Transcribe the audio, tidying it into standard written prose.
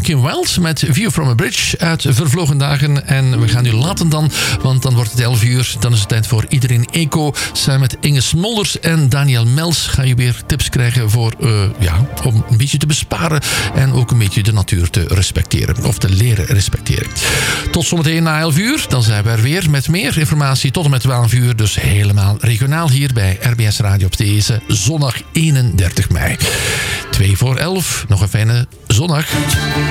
Kim Wilde met View from a Bridge uit Vervlogen Dagen. En we gaan nu laten dan, want dan wordt het 11 uur. Dan is het tijd voor Iedereen Eco. Samen met Inge Smolders en Daniel Mels ga je weer tips krijgen voor, om een beetje te besparen en ook een beetje de natuur te respecteren. Of te leren respecteren. Tot zometeen na 11 uur. Dan zijn we er weer met meer informatie tot en met 12 uur. Dus helemaal regionaal hier bij RBS Radio op deze zondag 31 mei. 2 voor 11. Nog een fijne zondag.